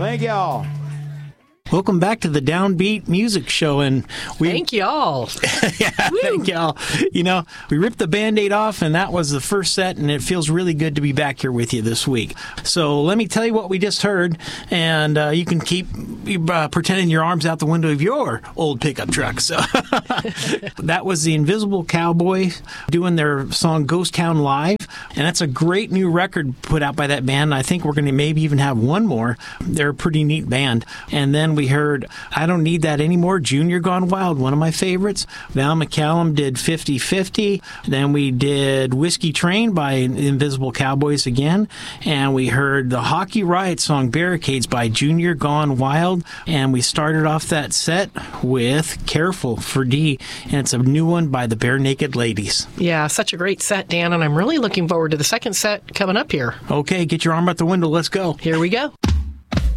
Thank y'all. Welcome back to the Downbeat Music Show, and thank y'all. Yeah, thank y'all. We ripped the Band-Aid off, and that was the first set, and it feels really good to be back here with you this week. So let me tell you what we just heard, and you can keep pretending your arms out the window of your old pickup truck. So that was the Invisible Cowboy doing their song Ghost Town Live, and that's a great new record put out by that band. I think we're going to maybe even have one more. They're a pretty neat band. And then we heard I Don't Need That Anymore, Junior Gone Wild, one of my favorites. Val McCallum did 50-50. Then we did Whiskey Train by Invisible Cowboys again. And we heard the Hockey Riot song Barricades by Junior Gone Wild. And we started off that set with Careful for D. And it's a new one by the Bare Naked Ladies. Yeah, such a great set, Dan. And I'm really looking forward to the second set coming up here. Okay, get your arm out the window. Let's go. Here we go.